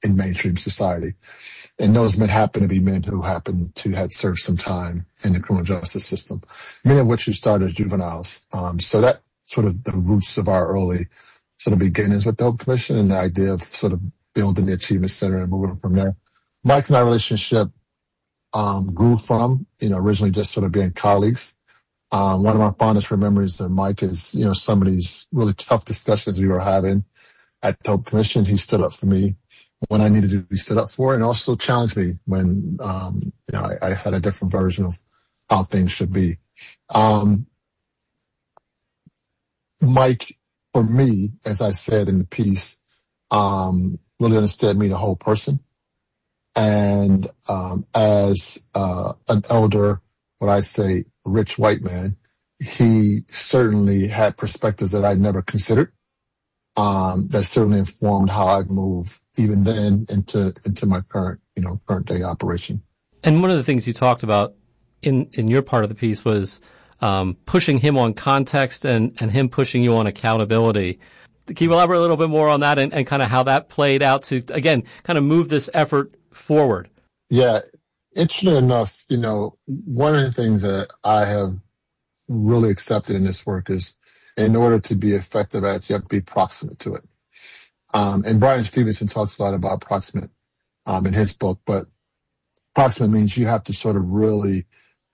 in mainstream society. And those men happen to be men who happen to had served some time in the criminal justice system, many of which who started as juveniles. So that sort of the roots of our early sort of beginnings with the Hope Commission and the idea of sort of building the Achievement Center and moving from there. Mike and our relationship grew from, originally just sort of being colleagues. One of my fondest memories of Mike is, some of these really tough discussions we were having at the Hope Commission. He stood up for me when I needed to be stood up for, and also challenged me when, I had a different version of how things should be. Mike, for me, as I said in the piece, really understood me, the whole person. And as an elder, what I say, rich white man, he certainly had perspectives that I never considered. That certainly informed how I move even then into my current day operation. And one of the things you talked about in your part of the piece was pushing him on context and him pushing you on accountability. Can you elaborate a little bit more on that and kind of how that played out to, again, kind of move this effort forward? Yeah. Interesting enough, one of the things that I have really accepted in this work is in order to be effective at it, you have to be proximate to it. And Brian Stevenson talks a lot about proximate in his book, but proximate means you have to sort of really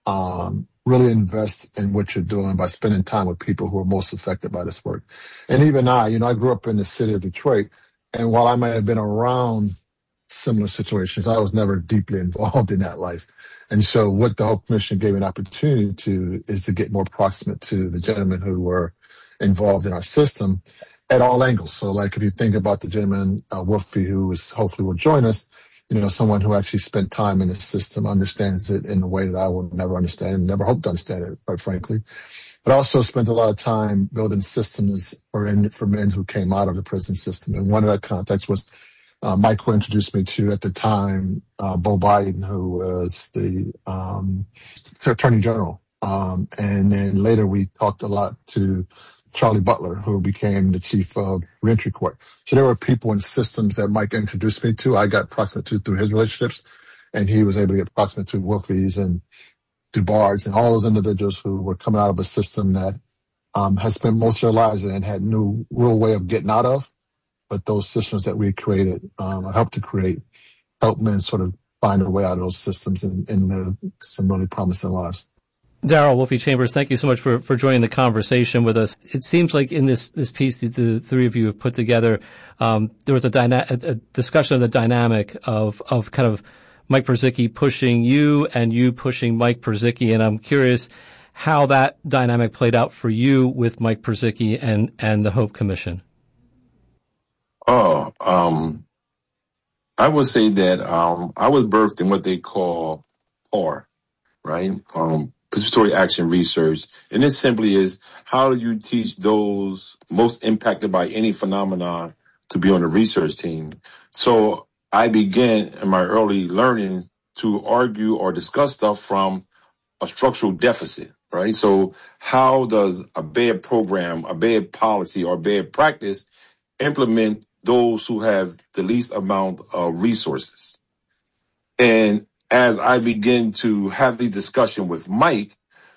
invest in what you're doing by spending time with people who are most affected by this work. And even I grew up in the city of Detroit, and while I might have been around similar situations, I was never deeply involved in that life. And so what the Hope Commission gave me an opportunity to is to get more proximate to the gentlemen who were involved in our system at all angles. So like if you think about the gentleman, Wolfie, who hopefully will join us, someone who actually spent time in the system, understands it in a way that I will never understand and never hope to understand it, quite frankly. But also spent a lot of time building systems for men who came out of the prison system. And one of that context was Mike, who introduced me to, at the time, Bo Biden, who was the Attorney General. And then later we talked a lot to Charlie Butler, who became the chief of reentry court. So there were people and systems that Mike introduced me to. I got proximate to through his relationships, and he was able to get proximate to Wolfies and DuBards and all those individuals who were coming out of a system that had spent most of their lives in and had no real way of getting out of. But those systems that we created, or helped to create, helped men sort of find a way out of those systems and live some really promising lives. Darrell Wolfie Chambers, thank you so much for joining the conversation with us. It seems like in this piece that the three of you have put together, there was a discussion of the dynamic of kind of Mike Purzycki pushing you and you pushing Mike Purzycki. And I'm curious how that dynamic played out for you with Mike Purzycki and the Hope Commission. I would say that I was birthed in what they call PAR, right? Participatory Action Research. And this simply is, how do you teach those most impacted by any phenomenon to be on the research team? So I began in my early learning to argue or discuss stuff from a structural deficit, right? So how does a bad program, a bad policy, or bad practice implement those who have the least amount of resources? And as I begin to have the discussion with Mike,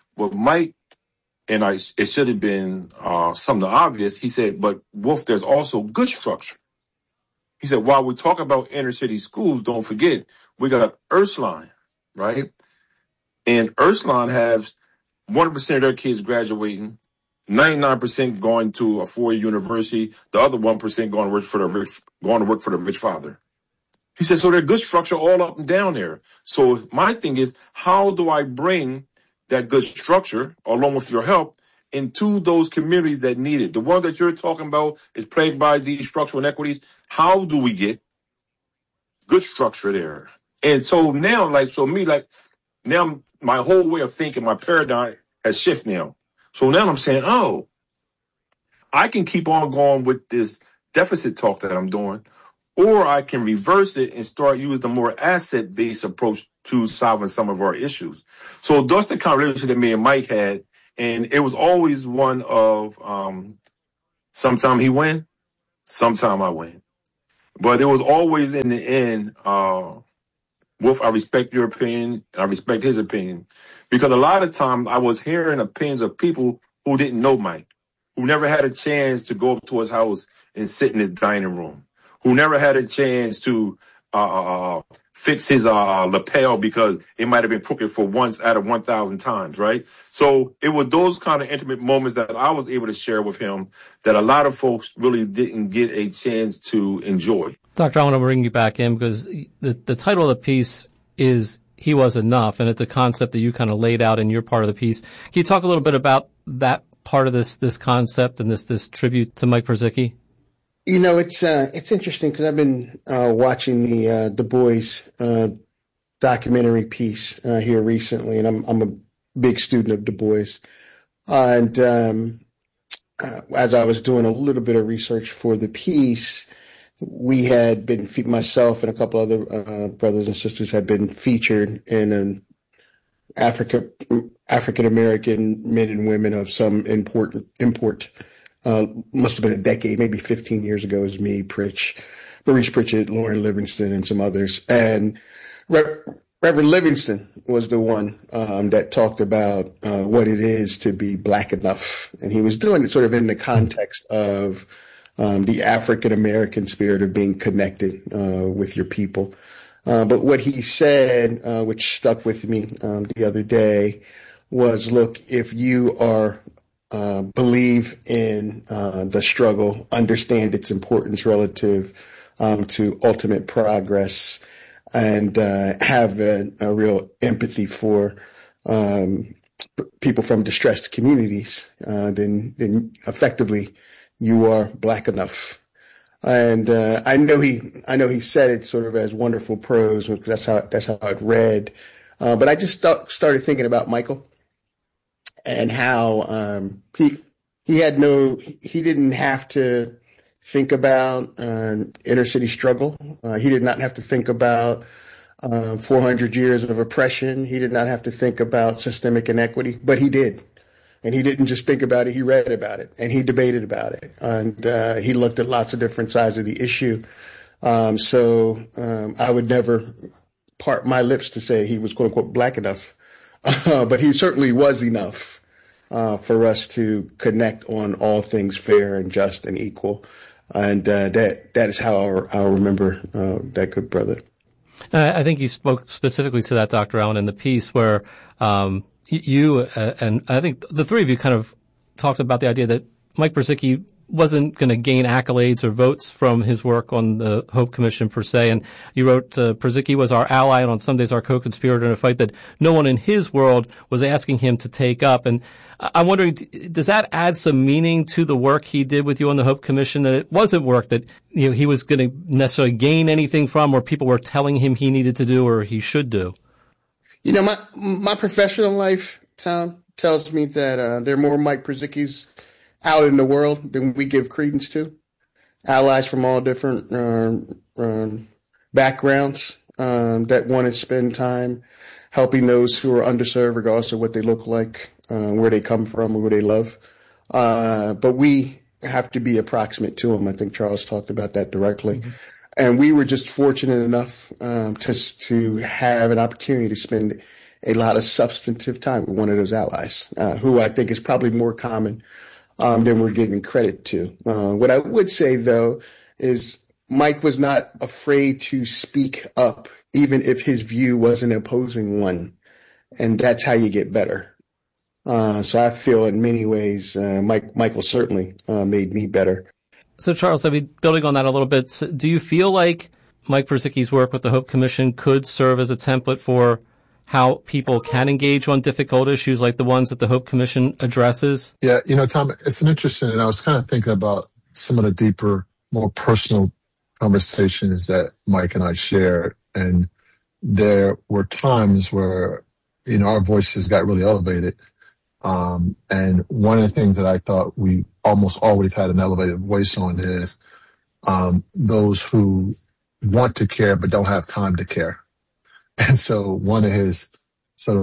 and it should have been something obvious, he said, but Wolf, there's also good structure. He said, while we talk about inner city schools, don't forget, we got Ursuline, right? And Ursuline has 1% of their kids graduating, 99% going to a four-year university, the other 1% going to work for the rich father. He said, so there's good structure all up and down there. So my thing is, how do I bring that good structure, along with your help, into those communities that need it? The one that you're talking about is plagued by these structural inequities. How do we get good structure there? And so now, now my whole way of thinking, my paradigm has shifted now. So now I'm saying, I can keep on going with this deficit talk that I'm doing, or I can reverse it and start using the more asset-based approach to solving some of our issues. So that's the conversation that me and Mike had, and it was always one of sometime he win, sometime I win. But it was always in the end, Wolf, I respect your opinion. I respect his opinion. Because a lot of times I was hearing opinions of people who didn't know Mike, who never had a chance to go up to his house and sit in his dining room, who never had a chance to fix his lapel because it might have been crooked for once out of 1,000 times, right? So it was those kind of intimate moments that I was able to share with him that a lot of folks really didn't get a chance to enjoy. Doctor, I want to bring you back in because the title of the piece is He Was Enough, and it's a concept that you kind of laid out in your part of the piece. Can you talk a little bit about that part of this concept and this tribute to Mike Purzycki? You know, it's interesting because I've been watching the Du Bois documentary piece here recently, and I'm a big student of Du Bois. And as I was doing a little bit of research for the piece, we had been, myself and a couple other brothers and sisters had been featured in an African American men and women of some import. Must have been a decade, maybe 15 years ago. It was me, Maurice Pritchett, Lauren Livingston, and some others. And Reverend Livingston was the one that talked about what it is to be Black enough, and he was doing it sort of in the context of the African American spirit of being connected with your people. But what he said, which stuck with me the other day, was, look, if you are believe in the struggle, understand its importance relative to ultimate progress, and have a real empathy for people from distressed communities, then effectively you are Black enough. And I know he said it sort of as wonderful prose because that's how it read. But I just started thinking about Michael and how he didn't have to think about inner city struggle. He did not have to think about 400 years of oppression. He did not have to think about systemic inequity, but he did. And he didn't just think about it, he read about it, and he debated about it. And he looked at lots of different sides of the issue. So I would never part my lips to say he was, quote unquote, Black enough. But he certainly was enough for us to connect on all things fair and just and equal. And that is how I'll remember that good brother. I think you spoke specifically to that, Dr. Allen, in the piece where you and I think the three of you kind of talked about the idea that Mike Purzycki wasn't going to gain accolades or votes from his work on the Hope Commission per se. And you wrote, Purzycki was our ally and on some days our co-conspirator in a fight that no one in his world was asking him to take up. And I'm wondering, does that add some meaning to the work he did with you on the Hope Commission, that it wasn't work that he was going to necessarily gain anything from, or people were telling him he needed to do or he should do? You know, my professional life, Tom, tells me that there are more Mike Purzyckis out in the world than we give credence to. Allies from all different backgrounds that want to spend time helping those who are underserved, regardless of what they look like, where they come from, or who they love. But we have to be approximate to them. I think Charles talked about that directly. Mm-hmm. And we were just fortunate enough to have an opportunity to spend a lot of substantive time with one of those allies, who I think is probably more common than we're giving credit to. What I would say, though, is Mike was not afraid to speak up, even if his view was an opposing one. And that's how you get better. So I feel in many ways Michael certainly made me better. So, Charles, I mean, building on that a little bit, do you feel like Mike Purzycki's work with the Hope Commission could serve as a template for how people can engage on difficult issues like the ones that the Hope Commission addresses? Yeah, you know, Tom, it's an interesting, and I was kind of thinking about some of the deeper, more personal conversations that Mike and I shared. And there were times where, you know, our voices got really elevated. And one of the things that I thought we almost always had an elevated voice on is those who want to care but don't have time to care. And so one of his sort of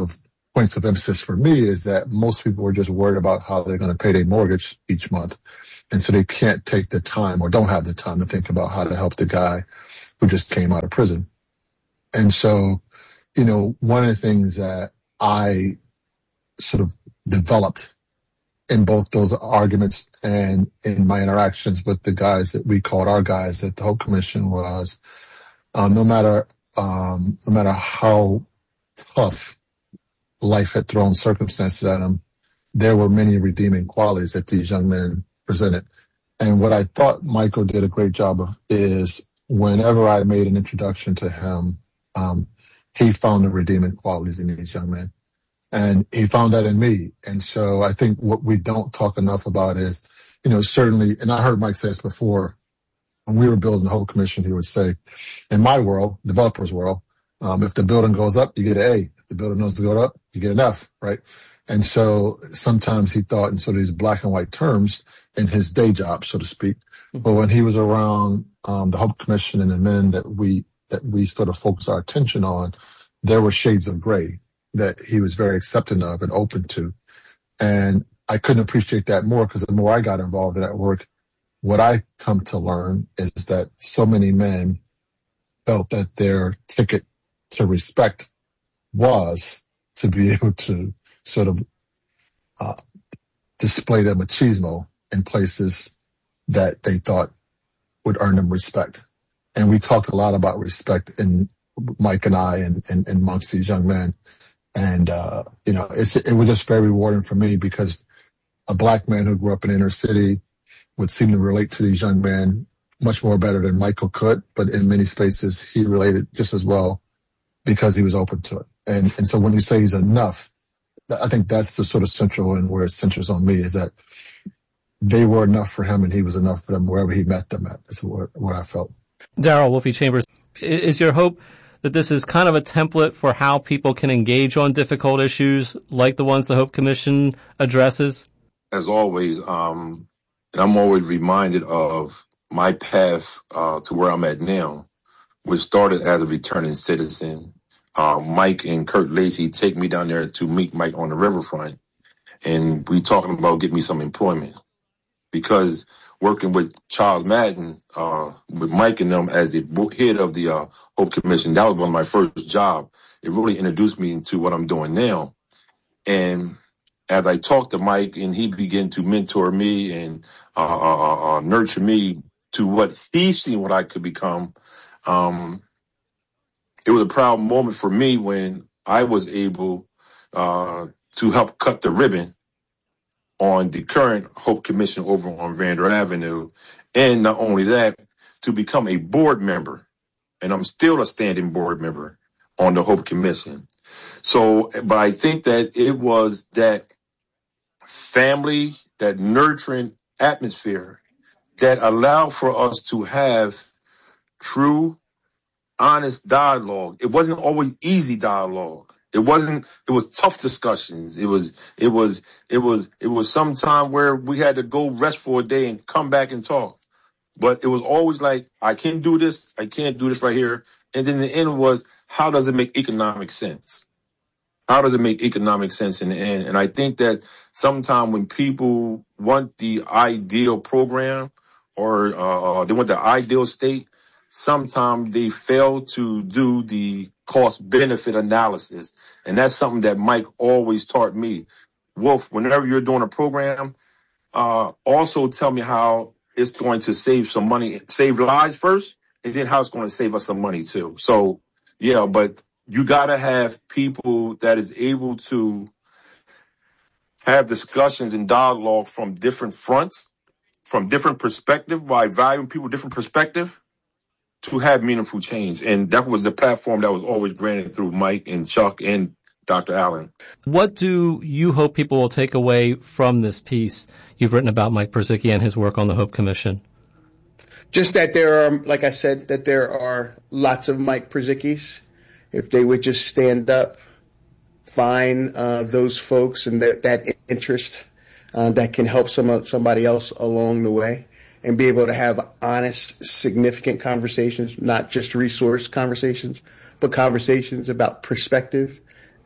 points of emphasis for me is that most people are just worried about how they're going to pay their mortgage each month. And so they can't take the time or don't have the time to think about how to help the guy who just came out of prison. And so, one of the things that I sort of developed in both those arguments and in my interactions with the guys that we called our guys at the Hope Commission was, no matter how tough life had thrown circumstances at them, there were many redeeming qualities that these young men presented. And what I thought Michael did a great job of is whenever I made an introduction to him, he found the redeeming qualities in these young men. And he found that in me. And so I think what we don't talk enough about is, certainly, and I heard Mike say this before, when we were building the Hope Commission, he would say, in my world, developers' world, if the building goes up, you get an A. If the building doesn't go up, you get an F, right? And so sometimes he thought in sort of these black and white terms in his day job, so to speak. But when he was around the Hope Commission and the men that we sort of focus our attention on, there were shades of gray that he was very accepting of and open to. And I couldn't appreciate that more because the more I got involved in that work, what I come to learn is that so many men felt that their ticket to respect was to be able to sort of display their machismo in places that they thought would earn them respect. And we talked a lot about respect in Mike and I and amongst these young men. And, it was just very rewarding for me because a black man who grew up in the inner city would seem to relate to these young men much more better than Michael could. But in many spaces, he related just as well because he was open to it. And so when you say he's enough, I think that's the sort of central and where it centers on me is that they were enough for him and he was enough for them wherever he met them at. That's what I felt. Daryl Wolfie Chambers, is your hope that this is kind of a template for how people can engage on difficult issues like the ones the Hope Commission addresses? As always, and I'm always reminded of my path to where I'm at now, which started as a returning citizen. Mike and Kurt Lacey take me down there to meet Mike on the riverfront, and we talking about getting me some employment. Because working with Charles Madden, with Mike and them as the head of the Hope Commission, that was one of my first jobs. It really introduced me into what I'm doing now. And as I talked to Mike and he began to mentor me and nurture me to what he's seen what I could become, it was a proud moment for me when I was able to help cut the ribbon on the current Hope Commission over on Vander Avenue. And not only that, to become a board member. And I'm still a standing board member on the Hope Commission. So, but I think that it was that family, that nurturing atmosphere that allowed for us to have true, honest dialogue. It wasn't always easy dialogue. It was tough discussions. It was some time where we had to go rest for a day and come back and talk. But it was always like, I can do this. I can't do this right here. And then the end was, how does it make economic sense? How does it make economic sense in the end? And I think that sometimes when people want the ideal program or they want the ideal state, sometimes they fail to do the cost-benefit analysis. And that's something that Mike always taught me. Wolf, whenever you're doing a program, also tell me how it's going to save some money, save lives first, and then how it's going to save us some money too. So, yeah, but you got to have people that is able to have discussions and dialogue from different fronts, from different perspectives, by valuing people different perspective, to have meaningful change. And that was the platform that was always granted through Mike and Chuck and Dr. Allen. What do you hope people will take away from this piece you've written about Mike Purzycki and his work on the Hope Commission? Just that there are, like I said, that there are lots of Mike Purzyckis. If they would just stand up, find those folks and that interest that can help somebody else along the way, and be able to have honest, significant conversations, not just resource conversations, but conversations about perspective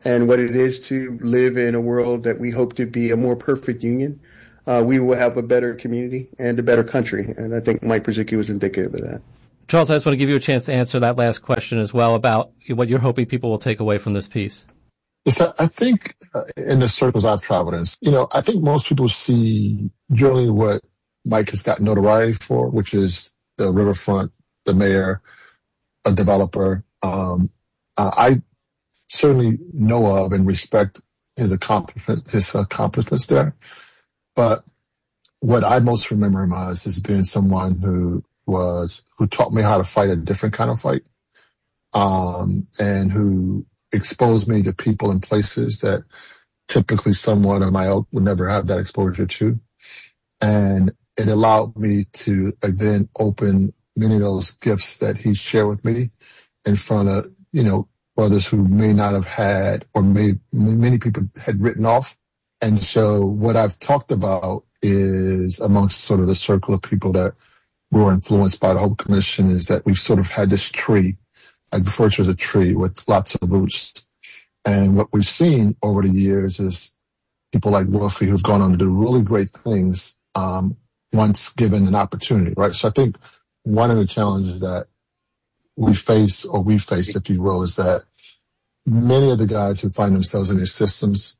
and what it is to live in a world that we hope to be a more perfect union, we will have a better community and a better country. And I think Mike Purzycki was indicative of that. Charles, I just want to give you a chance to answer that last question as well about what you're hoping people will take away from this piece. Yes, I think in the circles I've traveled in, I think most people see generally what Mike has got notoriety for, which is the riverfront, the mayor, a developer. I certainly know of and respect his accomplishments there. But what I most remember him as has been someone who taught me how to fight a different kind of fight, and who exposed me to people and places that typically someone of my ilk would never have that exposure to. And it allowed me to then open many of those gifts that he shared with me in front of, brothers who may not have had, or many people had written off. And so what I've talked about is, amongst sort of the circle of people that were influenced by the Hope Commission, is that we've sort of had this tree. I refer to it as a tree with lots of roots. And what we've seen over the years is people like Wolfie who've gone on to do really great things, once given an opportunity, right? So I think one of the challenges that we faced, if you will, is that many of the guys who find themselves in these systems,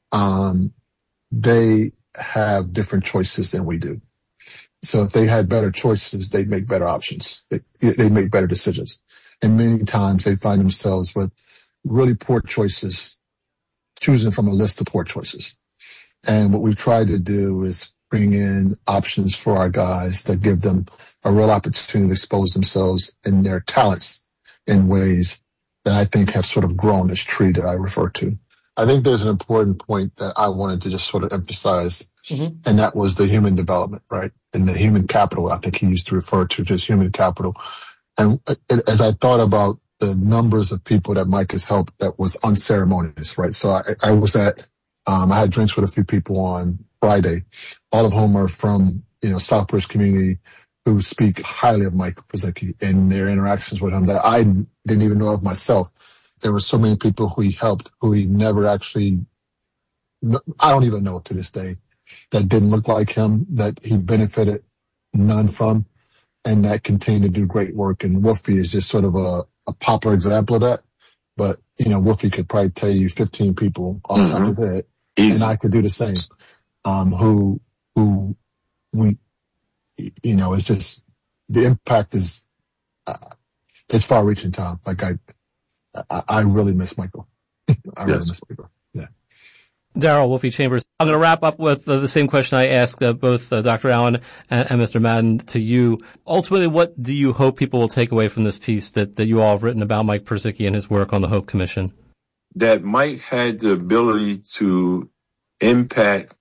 they have different choices than we do. So if they had better choices, they'd make better options. They make better decisions. And many times they find themselves with really poor choices, choosing from a list of poor choices. And what we've tried to do is bring in options for our guys that give them a real opportunity to expose themselves and their talents in ways that I think have sort of grown this tree that I refer to. I think there's an important point that I wanted to just sort of emphasize, and that was the human development, right? And the human capital, I think he used to refer to just human capital. And as I thought about the numbers of people that Mike has helped, that was unceremonious, right? So I was I had drinks with a few people on Friday, all of whom are from, Southbridge community, who speak highly of Mike Purzycki and their interactions with him that I didn't even know of myself. There were so many people who he helped, who he never actually, I don't even know to this day, that didn't look like him, that he benefited none from, and that continue to do great work. And Wolfie is just sort of a popular example of that. But, Wolfie could probably tell you 15 people off the top of his head, and I could do the same, who we, it's just, the impact is, it's far reaching, Tom. Like I really miss Michael. Really miss Michael. Yeah. Daryl Wolfie Chambers, I'm going to wrap up with the same question I asked both Dr. Allen and Mr. Madden to you. Ultimately, what do you hope people will take away from this piece that you all have written about Mike Purzycki and his work on the Hope Commission? That Mike had the ability to impact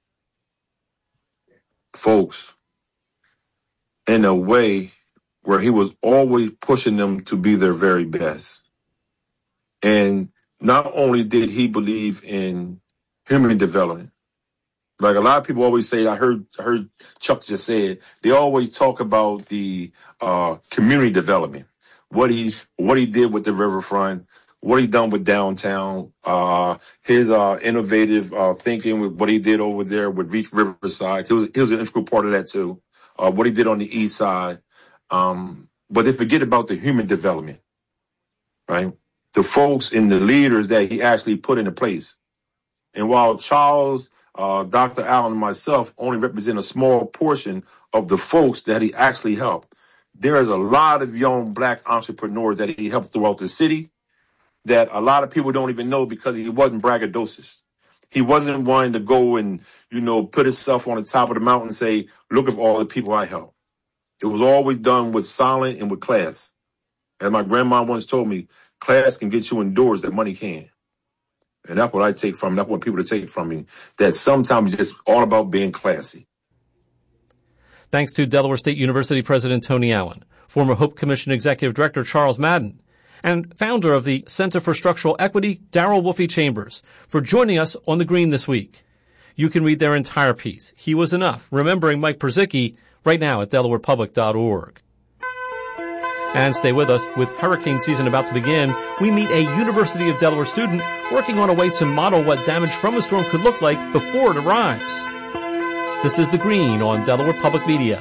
folks in a way where he was always pushing them to be their very best. And not only did he believe in human development, like a lot of people always say, I heard Chuck just say it, they always talk about the community development, what he did with the riverfront, what he done with downtown, his innovative thinking with what he did over there with Reach Riverside. He was an integral part of that too. What he did on the east side. But they forget about the human development, right? The folks and the leaders that he actually put into place. And while Charles, Dr. Allen, and myself only represent a small portion of the folks that he actually helped, there is a lot of young black entrepreneurs that he helped throughout the city that a lot of people don't even know because he wasn't braggadocious. He wasn't one to go and, put himself on the top of the mountain and say, look at all the people I helped. It was always done with silence and with class. As my grandma once told me, class can get you indoors that money can. And that's what I take from him. That's what people to take from me, that sometimes it's just all about being classy. Thanks to Delaware State University President Tony Allen, former Hope Commission Executive Director Charles Madden, and founder of the Center for Structural Equity, Daryl Wolfie Chambers, for joining us on The Green this week. You can read their entire piece, He Was Enough, Remembering Mike Purzycki, right now at DelawarePublic.org. And stay with us. With hurricane season about to begin, we meet a University of Delaware student working on a way to model what damage from a storm could look like before it arrives. This is The Green on Delaware Public Media.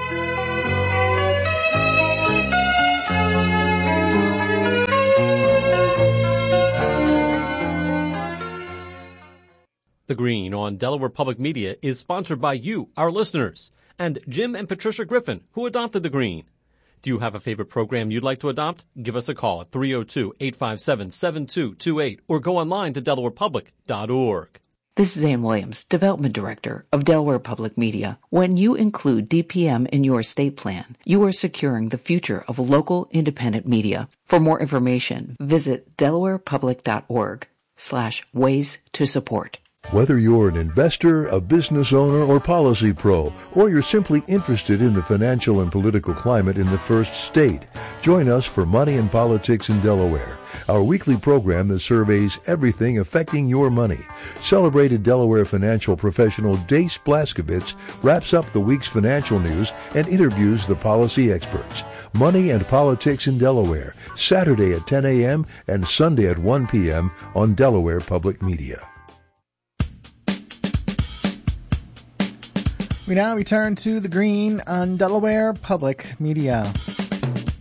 The Green on Delaware Public Media is sponsored by you, our listeners, and Jim and Patricia Griffin, who adopted The Green. Do you have a favorite program you'd like to adopt? Give us a call at 302-857-7228 or go online to delawarepublic.org. This is Ann Williams, Development Director of Delaware Public Media. When you include DPM in your estate plan, you are securing the future of local independent media. For more information, visit delawarepublic.org/ways to support. Whether you're an investor, a business owner, or policy pro, or you're simply interested in the financial and political climate in the first state, join us for Money and Politics in Delaware, our weekly program that surveys everything affecting your money. Celebrated Delaware financial professional Dace Blaskovitz wraps up the week's financial news and interviews the policy experts. Money and Politics in Delaware, Saturday at 10 a.m. and Sunday at 1 p.m. on Delaware Public Media. We now return to The Green on Delaware Public Media.